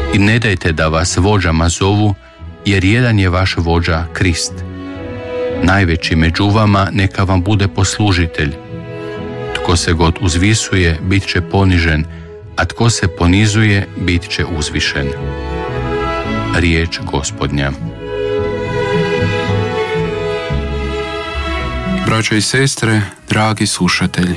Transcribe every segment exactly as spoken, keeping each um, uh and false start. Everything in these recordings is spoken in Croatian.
I ne dajte da vas vođama zovu, jer jedan je vaš vođa, Krist. Najveći među vama neka vam bude poslužitelj. Tko se god uzvisuje, bit će ponižen, a tko se ponizuje, bit će uzvišen. Riječ Gospodnja. Braćo i sestre, dragi slušatelji,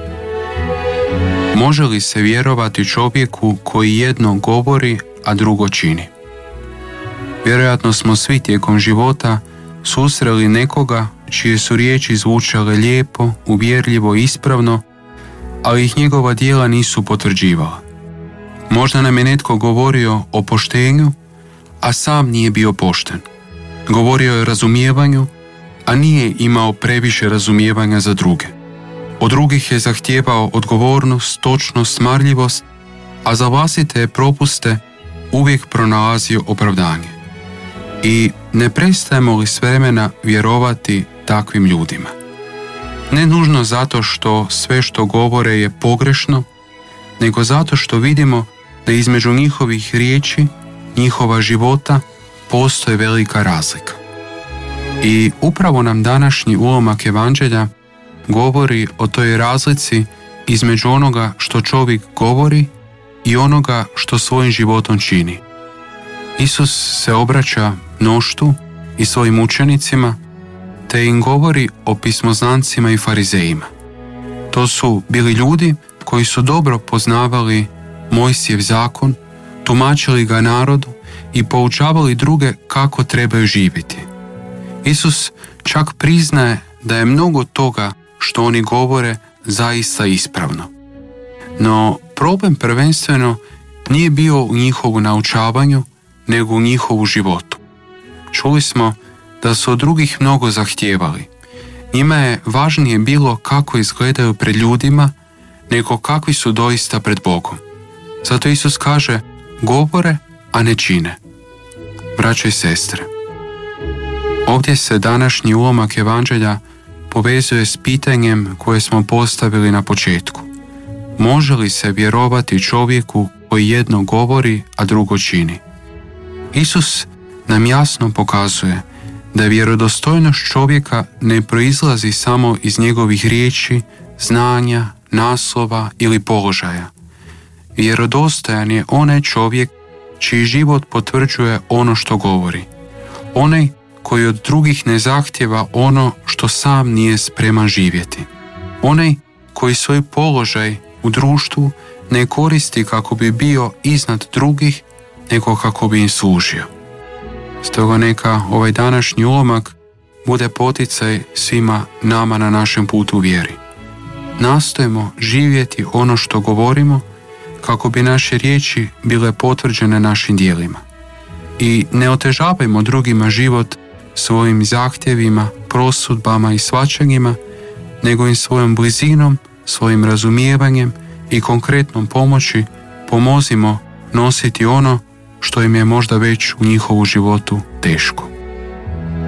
može li se vjerovati čovjeku koji jedno govori, a drugo čini? Vjerojatno smo svi tijekom života susreli nekoga čije su riječi zvučale lijepo, uvjerljivo i ispravno, ali ih njegova djela nisu potvrđivala. Možda nam je netko govorio o poštenju, a sam nije bio pošten. Govorio je o razumijevanju, a nije imao previše razumijevanja za druge. Od drugih je zahtijevao odgovornost, točnost, marljivost, a za vlastite propuste uvijek pronalazio opravdanje. I ne prestajemo li s vremena vjerovati takvim ljudima? Ne nužno zato što sve što govore je pogrešno, nego zato što vidimo da između njihovih riječi, njihova života, postoji velika razlika. I upravo nam današnji ulomak Evanđelja govori o toj razlici između onoga što čovjek govori i onoga što svojim životom čini. Isus se obraća mnoštvu i svojim učenicima, te im govori o pismoznancima i farizejima. To su bili ljudi koji su dobro poznavali Mojsijev zakon, tumačili ga narodu i poučavali druge kako trebaju živjeti. Isus čak priznaje da je mnogo toga što oni govore zaista ispravno. No problem prvenstveno nije bio u njihovu naučavanju, nego u njihovu životu. Čuli smo da su od drugih mnogo zahtijevali. Njima je važnije bilo kako izgledaju pred ljudima, nego kakvi su doista pred Bogom. Zato Isus kaže, govore, a ne čine. Braćo i sestre, ovdje se današnji ulomak Evanđelja povezuje s pitanjem koje smo postavili na početku. Može li se vjerovati čovjeku koji jedno govori, a drugo čini? Isus nam jasno pokazuje da vjerodostojnost čovjeka ne proizlazi samo iz njegovih riječi, znanja, naslova ili položaja. Vjerodostojan je onaj čovjek čiji život potvrđuje ono što govori. Onaj koji od drugih ne zahtjeva ono što sam nije spreman živjeti. Onaj koji svoj položaj u društvu ne koristi kako bi bio iznad drugih, nego kako bi im služio. Stoga neka ovaj današnji ulomak bude poticaj svima nama na našem putu u vjeri. Nastojimo živjeti ono što govorimo kako bi naše riječi bile potvrđene našim djelima. I ne otežavajmo drugima život svojim zahtjevima, prosudbama i shvaćanjima, nego im svojom blizinom, svojim razumijevanjem i konkretnom pomoći pomozimo nositi ono što im je možda već u njihovu životu teško.